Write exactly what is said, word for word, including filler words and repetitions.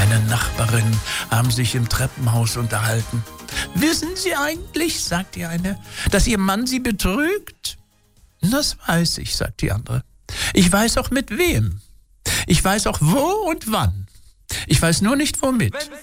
eine Nachbarin haben sich im Treppenhaus unterhalten. »Wissen Sie eigentlich«, sagt die eine, »dass Ihr Mann Sie betrügt?« »Das weiß ich«, sagt die andere. »Ich weiß auch mit wem. Ich weiß auch wo und wann. Ich weiß nur nicht womit.«